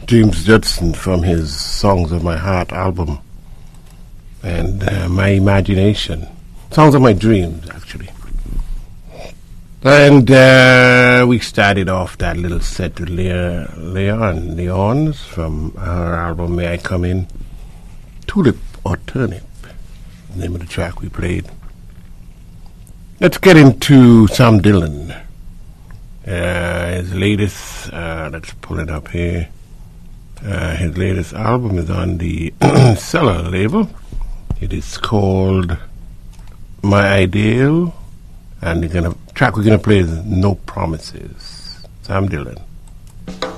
James Judson from his Songs of My Heart album, and My Imagination. Songs of My Dreams, actually. And we started off that little set with Leons from her album May I Come In. Tulip or Turnip, the name of the track we played. Let's get into Sam Dillon. His latest, let's pull it up here. His latest album is on the Cellar label. It is called My Ideal, and the track we're gonna play is No Promises. Sam Dillon.